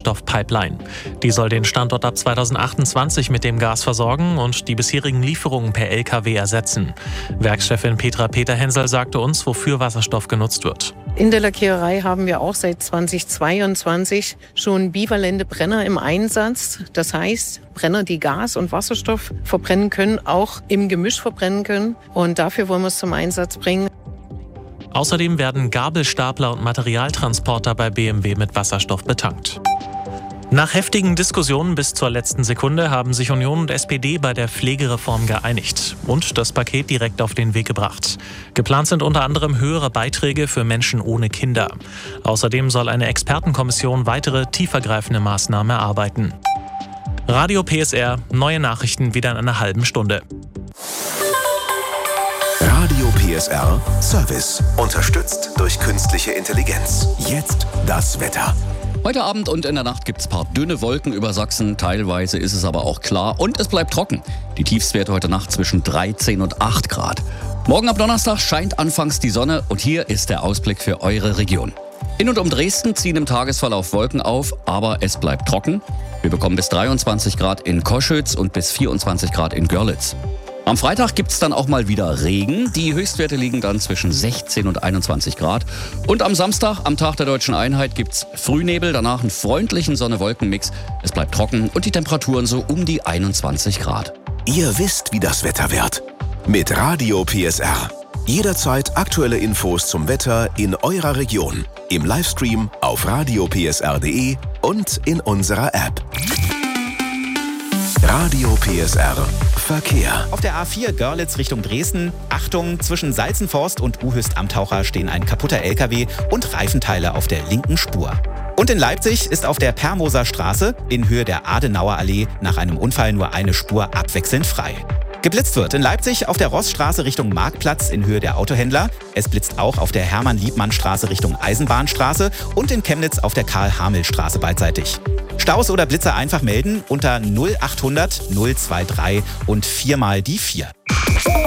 Wasserstoffpipeline. Die soll den Standort ab 2028 mit dem Gas versorgen und die bisherigen Lieferungen per LKW ersetzen. Werkschefin Petra Peterhensel sagte uns, wofür Wasserstoff genutzt wird. In der Lackiererei haben wir auch seit 2022 schon bivalente Brenner im Einsatz. Das heißt, Brenner, die Gas und Wasserstoff verbrennen können, auch im Gemisch verbrennen können. Und dafür wollen wir es zum Einsatz bringen. Außerdem werden Gabelstapler und Materialtransporter bei BMW mit Wasserstoff betankt. Nach heftigen Diskussionen bis zur letzten Sekunde haben sich Union und SPD bei der Pflegereform geeinigt und das Paket direkt auf den Weg gebracht. Geplant sind unter anderem höhere Beiträge für Menschen ohne Kinder. Außerdem soll eine Expertenkommission weitere tiefergreifende Maßnahmen erarbeiten. Radio PSR, neue Nachrichten wieder in einer halben Stunde. Radio PSR Service, unterstützt durch künstliche Intelligenz. Jetzt das Wetter. Heute Abend und in der Nacht gibt es ein paar dünne Wolken über Sachsen. Teilweise ist es aber auch klar und es bleibt trocken. Die Tiefstwerte heute Nacht zwischen 13 und 8 Grad. Morgen ab Donnerstag scheint anfangs die Sonne und hier ist der Ausblick für eure Region. In und um Dresden ziehen im Tagesverlauf Wolken auf, aber es bleibt trocken. Wir bekommen bis 23 Grad in Koschütz und bis 24 Grad in Görlitz. Am Freitag gibt es dann auch mal wieder Regen. Die Höchstwerte liegen dann zwischen 16 und 21 Grad. Und am Samstag, am Tag der Deutschen Einheit, gibt es Frühnebel, danach einen freundlichen Sonne-Wolken-Mix. Es bleibt trocken und die Temperaturen so um die 21 Grad. Ihr wisst, wie das Wetter wird. Mit Radio PSR. Jederzeit aktuelle Infos zum Wetter in eurer Region. Im Livestream auf radiopsr.de und in unserer App. Radio PSR Verkehr. Auf der A4 Görlitz Richtung Dresden. Achtung, zwischen Salzenforst und Uhüst am Taucher stehen ein kaputter LKW und Reifenteile auf der linken Spur. Und in Leipzig ist auf der Permoser Straße in Höhe der Adenauer Allee nach einem Unfall nur eine Spur abwechselnd frei. Geblitzt wird in Leipzig auf der Rossstraße Richtung Marktplatz in Höhe der Autohändler. Es blitzt auch auf der Hermann-Liebmann-Straße Richtung Eisenbahnstraße und in Chemnitz auf der Karl-Hamel-Straße beidseitig. Staus oder Blitzer einfach melden unter 0800 023 und 4 mal die 4.